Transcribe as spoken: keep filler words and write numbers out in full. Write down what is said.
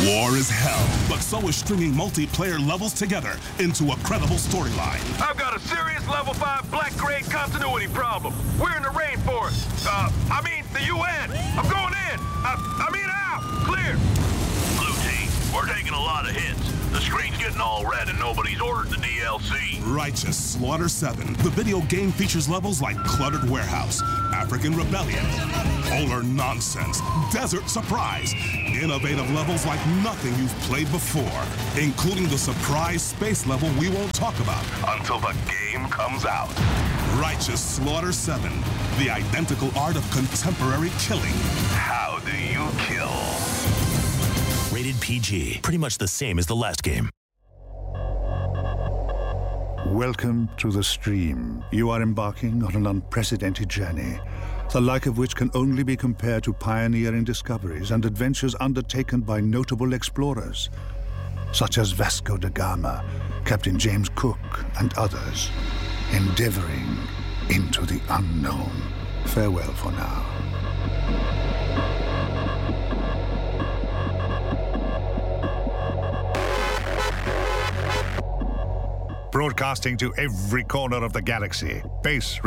War is hell, but so is stringing multiplayer levels together into a credible storyline. I've got a serious level five black grade continuity problem. We're in the rainforest. Uh, I mean, the U N. I'm going in. I, I mean, out. Clear. Blue team, we're taking a lot of hits. The screen's getting all red and nobody's ordered the D L C. Righteous Slaughter seven. The video game features levels like Cluttered Warehouse, African Rebellion, Polar Nonsense, Desert Surprise. Innovative levels like nothing you've played before, including the surprise space level we won't talk about Until the game comes out. Righteous Slaughter seven. The identical art of contemporary killing. How do you kill? Rated P G. Pretty much the same as the last game. Welcome to the stream. You are embarking on an unprecedented journey, the like of which can only be compared to pioneering discoveries and adventures undertaken by notable explorers, such as Vasco da Gama, Captain James Cook, and others, endeavoring into the unknown. Farewell for now. Broadcasting to every corner of the galaxy. Base